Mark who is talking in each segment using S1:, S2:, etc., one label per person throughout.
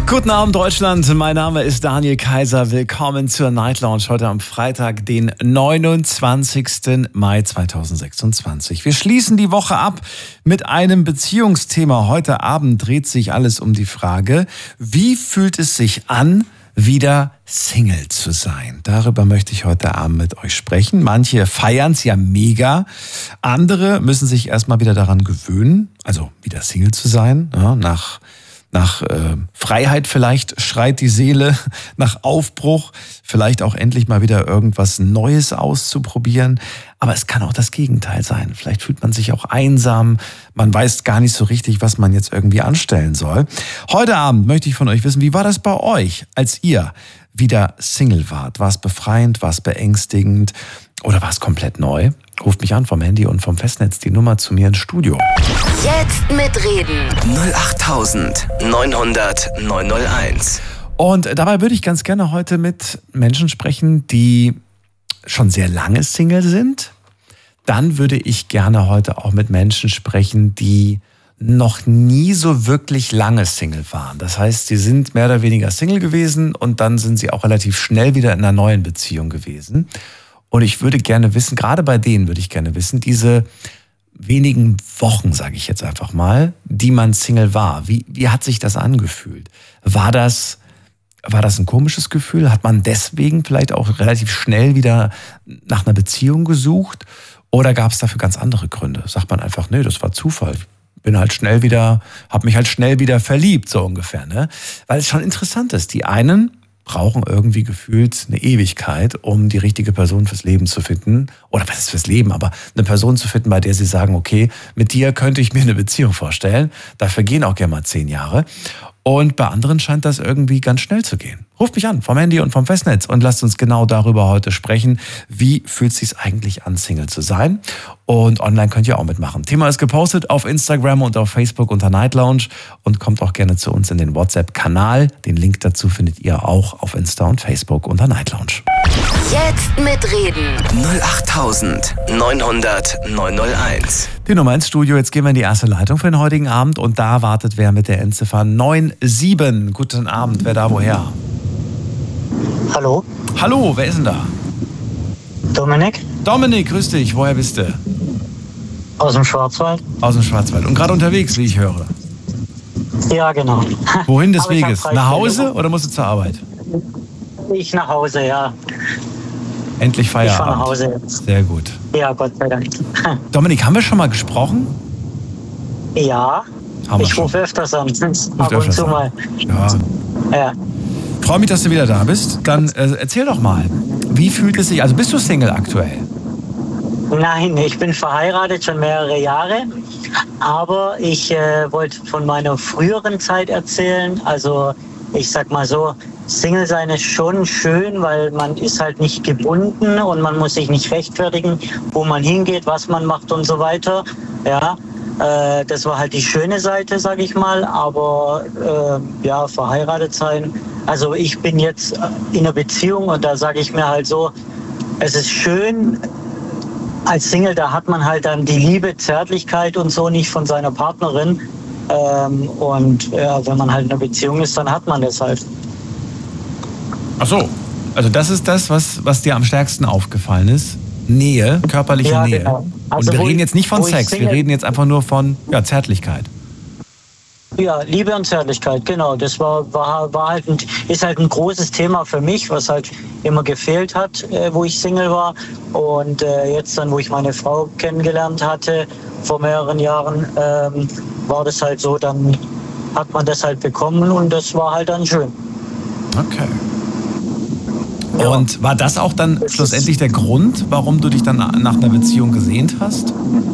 S1: Guten Abend Deutschland, mein Name ist Daniel Kaiser. Willkommen zur Night Lounge heute am Freitag, den 29. Mai 2026. Wir schließen die Woche ab mit einem Beziehungsthema. Heute Abend dreht sich alles um die Frage, wie fühlt es sich an, wieder Single zu sein? Darüber möchte ich heute Abend mit euch sprechen. Manche feiern es ja mega, andere müssen sich erstmal wieder daran gewöhnen, also wieder Single zu sein, ja, nach Freiheit vielleicht schreit die Seele, nach Aufbruch, vielleicht auch endlich mal wieder irgendwas Neues auszuprobieren. Aber es kann auch das Gegenteil sein. Vielleicht fühlt man sich auch einsam, man weiß gar nicht so richtig, was man jetzt irgendwie anstellen soll. Heute Abend möchte ich von euch wissen, wie war das bei euch, als ihr wieder Single wart? War es befreiend, war es beängstigend oder war es komplett neu? Ruft mich an vom Handy und vom Festnetz, die Nummer zu mir ins Studio.
S2: Jetzt mitreden.
S3: 08900 901.
S1: Und dabei würde ich ganz gerne heute mit Menschen sprechen, die schon sehr lange Single sind. Dann würde ich gerne heute auch mit Menschen sprechen, die noch nie so wirklich lange Single waren. Das heißt, sie sind mehr oder weniger Single gewesen und dann sind sie auch relativ schnell wieder in einer neuen Beziehung gewesen. Und ich würde gerne wissen, gerade bei denen würde ich gerne wissen, diese wenigen Wochen, sage ich jetzt einfach mal, die man Single war, wie hat sich das angefühlt? War das ein komisches Gefühl? Hat man deswegen vielleicht auch relativ schnell wieder nach einer Beziehung gesucht? Oder gab es dafür ganz andere Gründe? Sagt man einfach, nee, das war Zufall. Habe mich halt schnell wieder verliebt, so ungefähr, ne? Weil es schon interessant ist. Die einen brauchen irgendwie gefühlt eine Ewigkeit, um die richtige Person fürs Leben zu finden. Oder was ist fürs Leben, aber eine Person zu finden, bei der sie sagen, okay, mit dir könnte ich mir eine Beziehung vorstellen. Dafür gehen auch gerne mal 10 Jahre. Und bei anderen scheint das irgendwie ganz schnell zu gehen. Ruft mich an vom Handy und vom Festnetz und lasst uns genau darüber heute sprechen. Wie fühlt es sich eigentlich an, Single zu sein? Und online könnt ihr auch mitmachen. Thema ist gepostet auf Instagram und auf Facebook unter Night Lounge und kommt auch gerne zu uns in den WhatsApp-Kanal. Den Link dazu findet ihr auch auf Insta und Facebook unter Night Lounge.
S2: Jetzt mitreden.
S3: 08900 901.
S1: Die Nummer ins Studio. Jetzt gehen wir in die erste Leitung für den heutigen Abend und da wartet wer mit der Endziffer 97. Guten Abend, wer da woher?
S4: Hallo?
S1: Hallo, wer ist denn da?
S4: Dominik?
S1: Dominik, grüß dich. Woher bist du?
S4: Aus dem Schwarzwald?
S1: Aus dem Schwarzwald. Und gerade unterwegs, wie ich höre.
S4: Ja, genau.
S1: Wohin des
S4: Aber ich hab
S1: Weges?
S4: Freistunde.
S1: Nach Hause oder musst du zur Arbeit?
S4: Ich nach Hause, ja.
S1: Endlich
S4: Ich fahre
S1: Feierabend.
S4: nach Hause jetzt.
S1: Sehr gut.
S4: Ja, Gott sei Dank.
S1: Dominik, haben wir schon mal gesprochen?
S4: Ja,
S1: Haben wir
S4: ich
S1: schon.
S4: rufe öfters an. Ab und
S1: öfters
S4: zu
S1: an.
S4: mal.
S1: Ja.
S4: Ja.
S1: Freue mich, dass du wieder da bist. Dann erzähl doch mal, wie fühlt es sich, also bist du Single aktuell?
S4: Nein, ich bin verheiratet schon mehrere Jahre. Aber ich wollte von meiner früheren Zeit erzählen. Also ich sag mal so, Single sein ist schon schön, weil man ist halt nicht gebunden und man muss sich nicht rechtfertigen, wo man hingeht, was man macht und so weiter. Ja, das war halt die schöne Seite, sag ich mal. Aber ja, verheiratet sein. Also ich bin jetzt in einer Beziehung und da sage ich mir halt so, es ist schön, als Single, da hat man halt dann die Liebe, Zärtlichkeit und so nicht von seiner Partnerin. Und ja, wenn man halt in einer Beziehung ist, dann hat man das halt.
S1: Ach so, also das ist das, was dir am stärksten aufgefallen ist? Nähe, körperliche
S4: Ja,
S1: Nähe.
S4: genau. Also
S1: und wir
S4: wo
S1: reden
S4: ich-
S1: jetzt nicht von
S4: wo ich
S1: Sex, wir
S4: Single-
S1: reden jetzt einfach nur von Zärtlichkeit.
S4: Ja, Liebe und Zärtlichkeit, genau. Das war halt ist halt ein großes Thema für mich, was halt immer gefehlt hat, wo ich Single war. Und jetzt dann, wo ich meine Frau kennengelernt hatte, vor mehreren Jahren, war das halt so, dann hat man das halt bekommen und das war halt dann schön.
S1: Okay.
S4: Ja.
S1: Und war das auch dann
S4: Das
S1: schlussendlich der Grund, warum du dich dann nach einer Beziehung gesehnt hast?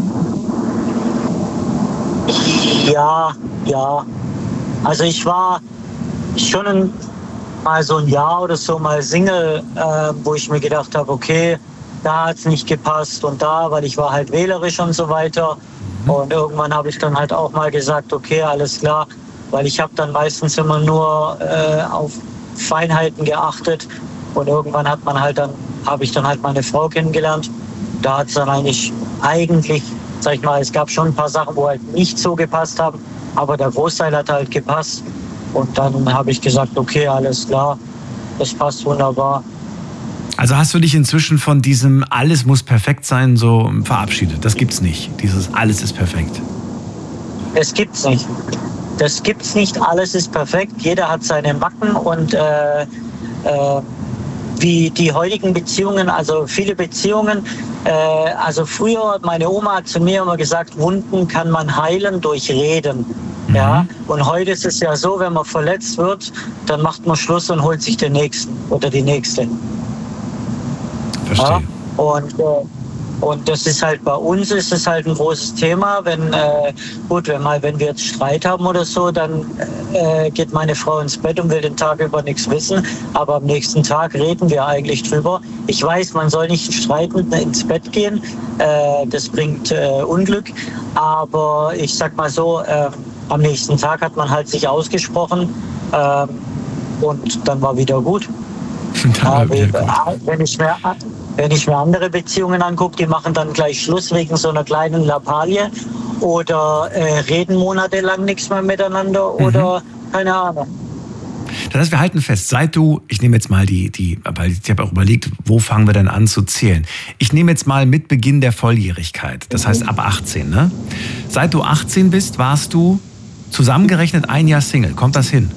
S4: Ja. Also ich war schon mal so ein Jahr oder so mal Single, wo ich mir gedacht habe, okay, da hat es nicht gepasst und da, weil ich war halt wählerisch und so weiter. Und irgendwann habe ich dann halt auch mal gesagt, okay, alles klar, weil ich habe dann meistens immer nur auf Feinheiten geachtet und irgendwann habe ich dann halt meine Frau kennengelernt. Da hat es dann eigentlich, sag ich mal, es gab schon ein paar Sachen, wo halt nicht so gepasst haben, aber der Großteil hat halt gepasst. Und dann habe ich gesagt, okay, alles klar, das passt wunderbar.
S1: Also hast du dich inzwischen von diesem alles muss perfekt sein so verabschiedet? Das gibt's nicht, dieses alles ist perfekt.
S4: Es gibt's nicht. Das gibt's nicht, alles ist perfekt, jeder hat seine Macken und wie die heutigen Beziehungen, also viele Beziehungen, also früher, meine Oma hat zu mir immer gesagt, Wunden kann man heilen durch Reden. Ja, und heute ist es ja so, wenn man verletzt wird, dann macht man Schluss und holt sich den Nächsten oder die Nächste.
S1: Verstehe.
S4: Ja, und das ist halt bei uns ist es halt ein großes Thema. Wenn wir jetzt Streit haben oder so, dann geht meine Frau ins Bett und will den Tag über nichts wissen. Aber am nächsten Tag reden wir eigentlich drüber. Ich weiß, man soll nicht streiten ins Bett gehen. Das bringt Unglück. Aber ich sag mal so, am nächsten Tag hat man halt sich ausgesprochen und dann war wieder gut. Wenn ich mir andere Beziehungen angucke, die machen dann gleich Schluss wegen so einer kleinen Lappalie oder reden monatelang nichts mehr miteinander oder keine Ahnung.
S1: Das heißt, wir halten fest, seit du, ich nehme jetzt mal weil ich habe auch überlegt, wo fangen wir denn an zu zählen? Ich nehme jetzt mal mit Beginn der Volljährigkeit, das heißt ab 18, ne? Seit du 18 bist, warst du zusammengerechnet ein Jahr Single. Kommt das hin?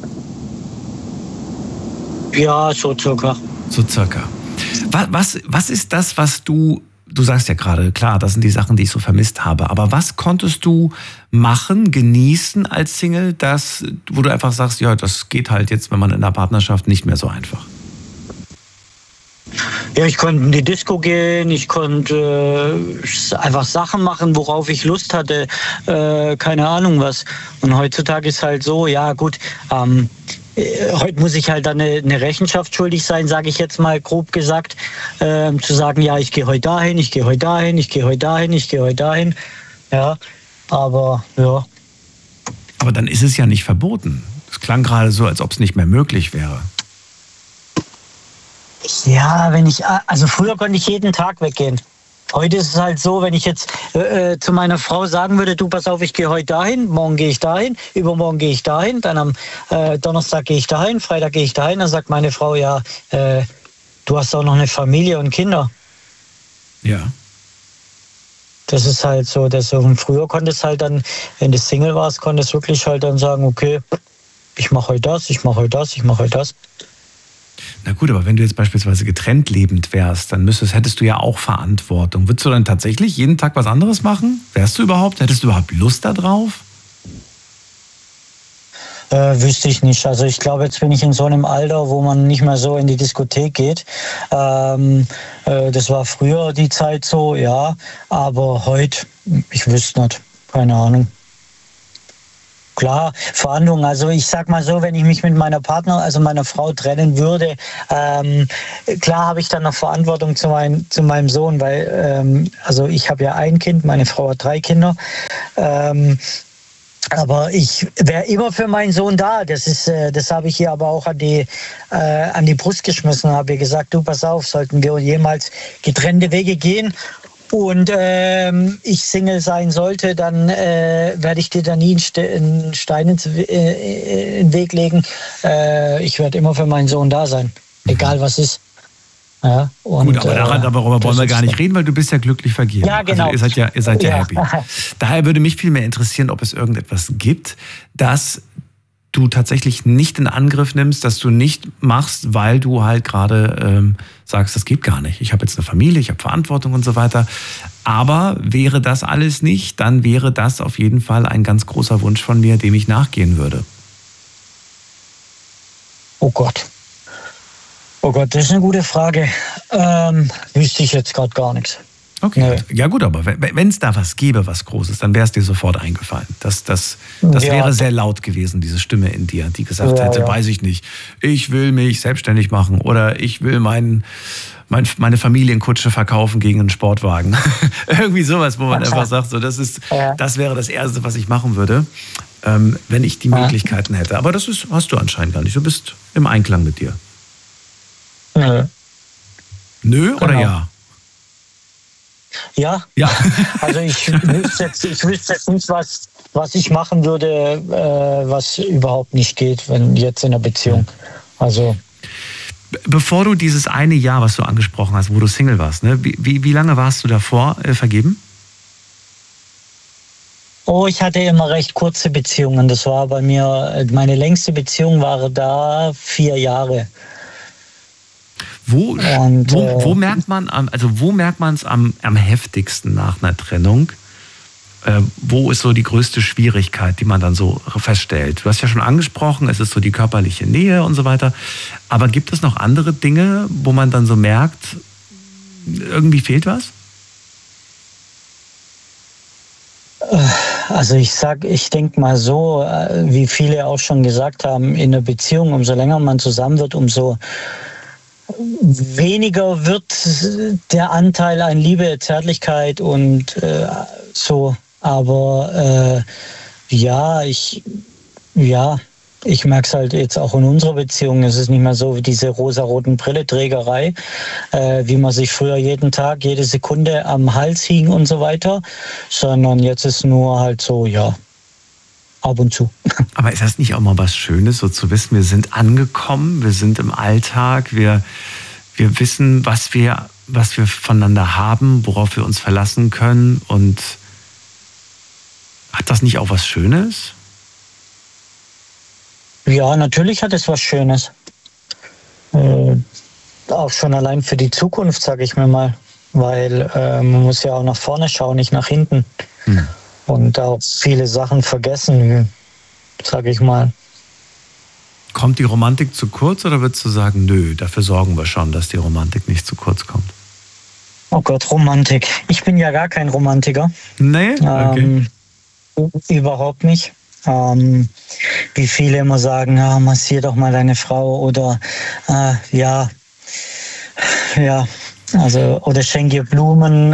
S4: Ja, so circa.
S1: So circa. Was ist das, was du sagst ja gerade, klar, das sind die Sachen, die ich so vermisst habe, aber was konntest du machen, genießen als Single, wo du einfach sagst, ja, das geht halt jetzt, wenn man in einer Partnerschaft nicht mehr so einfach?
S4: Ja, ich konnte in die Disco gehen, ich konnte einfach Sachen machen, worauf ich Lust hatte, keine Ahnung was. Und heutzutage ist halt so, ja gut, heute muss ich halt dann eine Rechenschaft schuldig sein, sage ich jetzt mal grob gesagt, zu sagen, ja, ich gehe heute dahin, ich gehe heute dahin, ich gehe heute dahin, ich gehe heute dahin. Ja, aber ja.
S1: Aber dann ist es ja nicht verboten. Es klang gerade so, als ob es nicht mehr möglich wäre.
S4: Ja, also früher konnte ich jeden Tag weggehen. Heute ist es halt so, wenn ich jetzt zu meiner Frau sagen würde, du pass auf, ich gehe heute dahin, morgen gehe ich dahin, übermorgen gehe ich dahin, dann am Donnerstag gehe ich dahin, Freitag gehe ich dahin, dann sagt meine Frau, ja, du hast auch noch eine Familie und Kinder.
S1: Ja.
S4: Das ist halt so, und früher konntest halt dann, wenn du Single warst, konntest du wirklich halt dann sagen, okay, ich mache heute das, ich mache heute das, ich mache heute das.
S1: Na gut, aber wenn du jetzt beispielsweise getrennt lebend wärst, dann hättest du ja auch Verantwortung. Würdest du dann tatsächlich jeden Tag was anderes machen? Hättest du überhaupt Lust da drauf?
S4: Wüsste ich nicht. Also ich glaube, jetzt bin ich in so einem Alter, wo man nicht mehr so in die Diskothek geht. Das war früher die Zeit so, ja. Aber heute, ich wüsste nicht. Keine Ahnung. Klar, Verhandlungen. Also ich sag mal so, wenn ich mich mit meiner meiner Frau trennen würde, klar habe ich dann noch Verantwortung zu meinem Sohn, weil also ich habe ja ein Kind, meine Frau hat 3 Kinder. Aber ich wäre immer für meinen Sohn da. Das habe ich ihr aber auch an die Brust geschmissen und habe ihr gesagt, du pass auf, sollten wir jemals getrennte Wege gehen und ich Single sein sollte, dann werde ich dir da nie einen Stein in den Weg legen. Ich werde immer für meinen Sohn da sein, egal was ist. Ja, und,
S1: gut, aber darüber wollen wir gar nicht reden, weil du bist ja glücklich vergeben.
S4: Ja, genau.
S1: Also ihr seid ja happy. Daher würde mich viel mehr interessieren, ob es irgendetwas gibt, das du tatsächlich nicht in Angriff nimmst, dass du nicht machst, weil du halt gerade sagst, das geht gar nicht. Ich habe jetzt eine Familie, ich habe Verantwortung und so weiter. Aber wäre das alles nicht, dann wäre das auf jeden Fall ein ganz großer Wunsch von mir, dem ich nachgehen würde.
S4: Oh Gott, das ist eine gute Frage. Wüsste ich jetzt gerade gar nichts.
S1: Okay, nee. Ja gut, aber wenn es da was gäbe, was Großes, dann wäre es dir sofort eingefallen. Das wäre sehr laut gewesen, diese Stimme in dir, die gesagt hätte, weiß ich nicht, ich will mich selbstständig machen oder ich will meine Familienkutsche verkaufen gegen einen Sportwagen. Irgendwie sowas, wo man einfach sagt, so, das wäre das Erste, was ich machen würde, wenn ich die Möglichkeiten hätte. Aber das hast du anscheinend gar nicht. Du bist im Einklang mit dir.
S4: Nö.
S1: Nö oder ja?
S4: Ja,
S1: Ja.
S4: also ich wüsste jetzt nicht, was ich machen würde, was überhaupt nicht geht, wenn jetzt in einer Beziehung. Also
S1: Bevor du dieses eine Jahr, was du angesprochen hast, wo du Single warst, ne, wie lange warst du davor vergeben?
S4: Oh, ich hatte immer recht kurze Beziehungen. Das war bei mir, meine längste Beziehung war da 4 Jahre.
S1: Wo merkt man, wo merkt man es am heftigsten nach einer Trennung? Wo ist so die größte Schwierigkeit, die man dann so feststellt? Du hast ja schon angesprochen, es ist so die körperliche Nähe und so weiter. Aber gibt es noch andere Dinge, wo man dann so merkt, irgendwie fehlt was?
S4: Also ich denke mal so, wie viele auch schon gesagt haben, in einer Beziehung, umso länger man zusammen wird, umso weniger wird der Anteil an Liebe, Zärtlichkeit und so. Aber ich merke es halt jetzt auch in unserer Beziehung. Es ist nicht mehr so wie diese rosaroten Brilleträgerei, wie man sich früher jeden Tag, jede Sekunde am Hals hing und so weiter, sondern jetzt ist nur halt so, ja, ab und zu.
S1: Aber ist das nicht auch mal was Schönes, so zu wissen, wir sind angekommen, wir sind im Alltag, wir wissen, was wir voneinander haben, worauf wir uns verlassen können, und hat das nicht auch was Schönes?
S4: Ja, natürlich hat es was Schönes. Auch schon allein für die Zukunft, sage ich mir mal. Weil man muss ja auch nach vorne schauen, nicht nach hinten. Und auch viele Sachen vergessen, sage ich mal.
S1: Kommt die Romantik zu kurz, oder würdest du sagen, nö, dafür sorgen wir schon, dass die Romantik nicht zu kurz kommt?
S4: Oh Gott, Romantik. Ich bin ja gar kein Romantiker.
S1: Nee? Okay.
S4: Überhaupt nicht. Wie viele immer sagen, massier doch mal deine Frau oder also oder schenk ihr Blumen.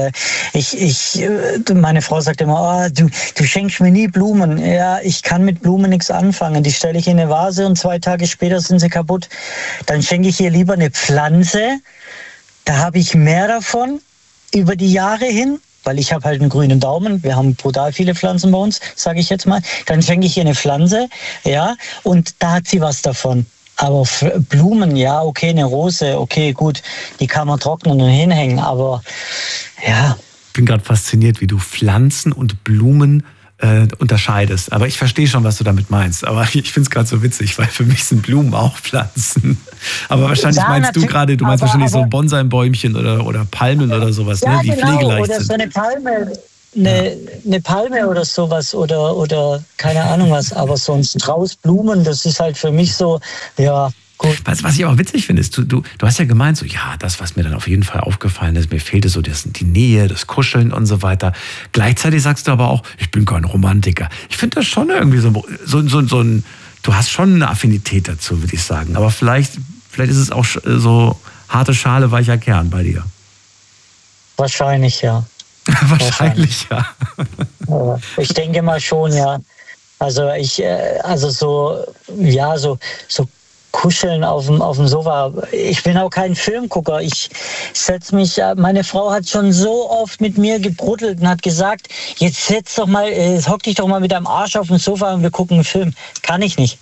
S4: Meine Frau sagt immer, du schenkst mir nie Blumen. Ja, ich kann mit Blumen nichts anfangen. Die stelle ich in eine Vase und 2 Tage später sind sie kaputt. Dann schenke ich ihr lieber eine Pflanze. Da habe ich mehr davon über die Jahre hin. Weil ich habe halt einen grünen Daumen, wir haben brutal viele Pflanzen bei uns, sage ich jetzt mal. Dann schenke ich ihr eine Pflanze, ja, und da hat sie was davon. Aber Blumen, ja, okay, eine Rose, okay, gut, die kann man trocknen und hinhängen, aber ja.
S1: Ich bin gerade fasziniert, wie du Pflanzen und Blumen unterscheidest. Aber ich verstehe schon, was du damit meinst. Aber ich finde es gerade so witzig, weil für mich sind Blumen auch Pflanzen. Aber wahrscheinlich meinst du gerade, du meinst wahrscheinlich so Bonsai-Bäumchen oder Palmen oder sowas,
S4: ja,
S1: ne, die
S4: genau,
S1: pflegeleicht
S4: oder
S1: sind.
S4: So eine Palme, eine Palme oder sowas oder keine Ahnung was. Aber so ein Strauß Blumen, das ist halt für mich so, ja, gut.
S1: Was ich auch witzig finde, ist, du hast ja gemeint, so, ja, das, was mir dann auf jeden Fall aufgefallen ist, mir fehlte so die Nähe, das Kuscheln und so weiter. Gleichzeitig sagst du aber auch, ich bin kein Romantiker. Ich finde das schon irgendwie so ein, du hast schon eine Affinität dazu, würde ich sagen. Aber vielleicht ist es auch so harte Schale, weicher Kern bei dir.
S4: Wahrscheinlich, ja.
S1: Wahrscheinlich, ja.
S4: Ich denke mal schon, ja. Also so kuscheln auf dem Sofa. Ich bin auch kein Filmgucker. Ich setze mich, meine Frau hat schon so oft mit mir gebruddelt und hat gesagt, jetzt hock dich doch mal mit deinem Arsch auf dem Sofa und wir gucken einen Film. Kann ich nicht.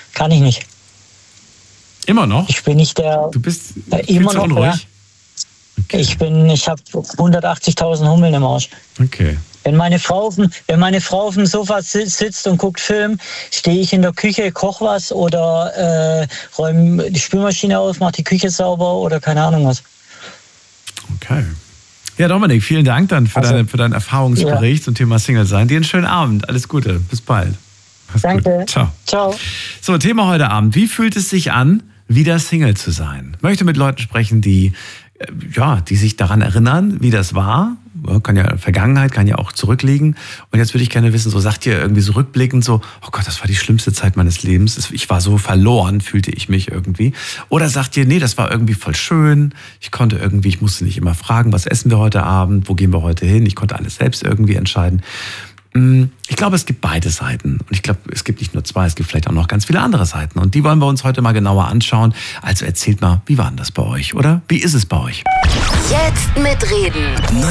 S1: Immer noch?
S4: Ich bin nicht der...
S1: Du bist
S4: immer noch
S1: unruhig?
S4: Ja. Okay. Ich habe 180.000 Hummeln im Arsch.
S1: Okay.
S4: Wenn meine Frau auf dem Sofa sitzt und guckt Film, stehe ich in der Küche, koche was oder räume die Spülmaschine aus, mache die Küche sauber oder keine Ahnung was.
S1: Okay. Ja, Dominik, vielen Dank dann für deinen Erfahrungsbericht zum Thema Single sein. Dir einen schönen Abend. Alles Gute. Bis bald.
S4: Danke.
S1: Gut. Ciao.
S4: Ciao.
S1: So, Thema heute Abend. Wie fühlt es sich an, wieder Single zu sein? Ich möchte mit Leuten sprechen, die sich daran erinnern, wie das war. Kann ja Vergangenheit, kann ja auch zurückliegen. Und jetzt würde ich gerne wissen, so sagt ihr irgendwie so rückblickend so, oh Gott, das war die schlimmste Zeit meines Lebens. Ich war so verloren, fühlte ich mich irgendwie. Oder sagt ihr, nee, das war irgendwie voll schön. Ich musste nicht immer fragen, was essen wir heute Abend, wo gehen wir heute hin. Ich konnte alles selbst irgendwie entscheiden. Ich glaube, es gibt beide Seiten. Und ich glaube, es gibt nicht nur zwei, es gibt vielleicht auch noch ganz viele andere Seiten. Und die wollen wir uns heute mal genauer anschauen. Also erzählt mal, wie war denn das bei euch, oder? Wie ist es bei euch?
S2: Jetzt mitreden.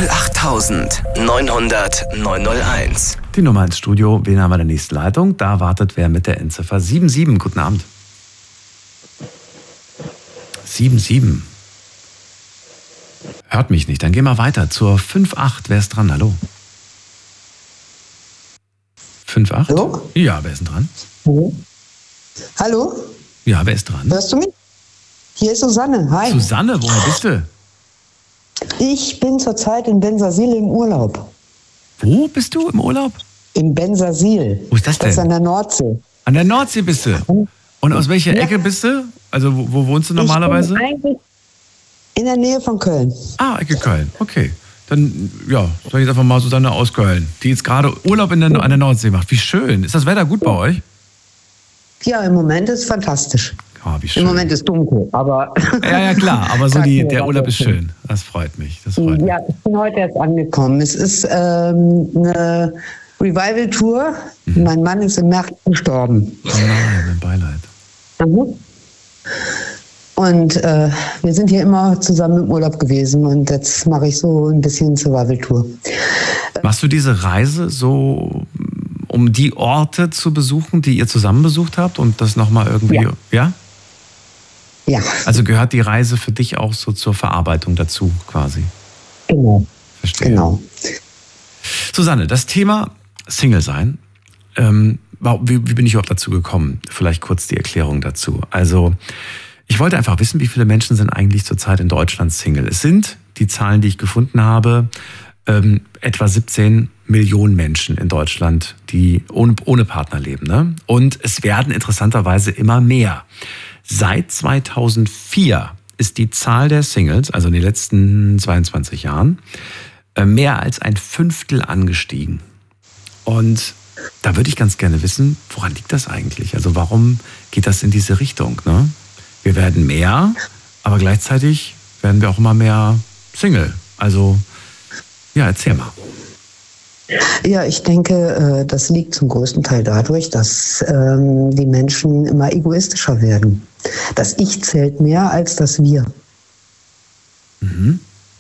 S3: 08900 901.
S1: Die Nummer ins Studio. Wen haben wir in der nächsten Leitung? Da wartet wer mit der Endziffer 77. Guten Abend. 77. Hört mich nicht. Dann gehen wir weiter zur 58. Wer ist dran? Hallo. 58?
S5: Hallo?
S1: Ja, wer ist denn dran?
S5: Hallo?
S1: Ja, wer ist dran?
S5: Hörst du mich? Hier ist Susanne. Hi.
S1: Susanne, woher bist du?
S5: Ich bin zurzeit in Bensersiel im Urlaub.
S1: Wo bist du im Urlaub?
S5: In Bensersiel.
S1: Wo ist das denn?
S5: Das ist an der Nordsee.
S1: An der Nordsee bist du. Und aus welcher Ecke bist du? Also wo wohnst du normalerweise?
S5: Ich bin eigentlich in der Nähe von Köln.
S1: Ah, Ecke Köln. Okay. Dann, ja, sag ich jetzt einfach mal Susanne aus Köln, die jetzt gerade Urlaub an der Nordsee macht. Wie schön. Ist das Wetter gut bei euch?
S5: Ja, im Moment ist es fantastisch.
S1: Ah, wie schön.
S5: Im Moment ist dunkel, aber...
S1: Ja, klar, aber so der Urlaub ist schön. Das freut mich.
S5: Ja, ich bin heute erst angekommen. Es ist eine Revival-Tour. Mein Mann ist im März gestorben.
S1: Oh nein, mein Beileid.
S5: Und wir sind hier immer zusammen im Urlaub gewesen und jetzt mache ich so ein bisschen Survival-Tour.
S1: Machst du diese Reise so, um die Orte zu besuchen, die ihr zusammen besucht habt und das nochmal irgendwie, ja?
S5: Ja.
S1: Also gehört die Reise für dich auch so zur Verarbeitung dazu quasi?
S5: Genau.
S1: Verstehe.
S5: Genau.
S1: Susanne, das Thema Single sein, wie bin ich überhaupt dazu gekommen? Vielleicht kurz die Erklärung dazu. Also ich wollte einfach wissen, wie viele Menschen sind eigentlich zurzeit in Deutschland Single. Es sind, die Zahlen, die ich gefunden habe, etwa 17 Millionen Menschen in Deutschland, die ohne Partner leben. Ne? Und es werden interessanterweise immer mehr. Seit 2004 ist die Zahl der Singles, also in den letzten 22 Jahren, mehr als ein Fünftel angestiegen. Und da würde ich ganz gerne wissen, woran liegt das eigentlich? Also warum geht das in diese Richtung? Ne? Wir werden mehr, aber gleichzeitig werden wir auch immer mehr Single. Also, ja, erzähl mal.
S5: Ja, ich denke, das liegt zum größten Teil dadurch, dass die Menschen immer egoistischer werden. Das Ich zählt mehr als das Wir.
S1: Mhm.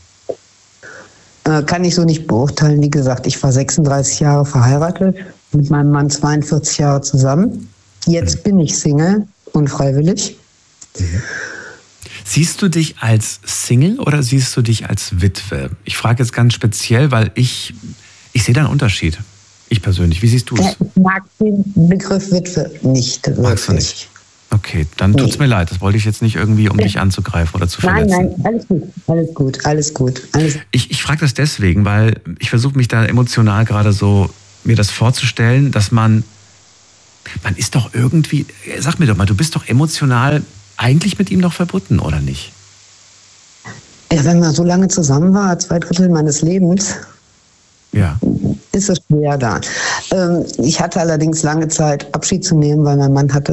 S5: Kann ich so nicht beurteilen. Wie gesagt, ich war 36 Jahre verheiratet, mit meinem Mann 42 Jahre zusammen. Jetzt bin ich Single, unfreiwillig.
S1: Mhm. Siehst du dich als Single oder siehst du dich als Witwe? Ich frage jetzt ganz speziell, weil ich sehe da einen Unterschied. Ich persönlich. Wie siehst du es?
S5: Ich mag den Begriff Witwe nicht.
S1: Magst du nicht? Okay, dann tut's mir leid. Das wollte ich jetzt nicht irgendwie, um dich anzugreifen oder zu verletzen.
S5: Nein, alles gut.
S1: Ich frage das deswegen, weil ich versuche mich da emotional gerade so, mir das vorzustellen, dass man ist doch irgendwie, sag mir doch mal, du bist doch emotional eigentlich mit ihm noch verbunden, oder nicht?
S5: Ja, wenn man so lange zusammen war, 2/3 meines Lebens,
S1: ja,
S5: ist es schwer da. Ich hatte allerdings lange Zeit, Abschied zu nehmen, weil mein Mann hatte